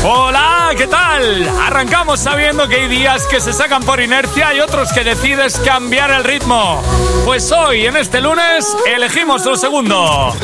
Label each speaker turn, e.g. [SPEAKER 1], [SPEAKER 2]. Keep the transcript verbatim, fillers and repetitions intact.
[SPEAKER 1] Hola, ¿qué tal? Arrancamos sabiendo que hay días que se sacan por inercia y otros que decides cambiar el ritmo. Pues hoy, en este lunes, elegimos lo segundo.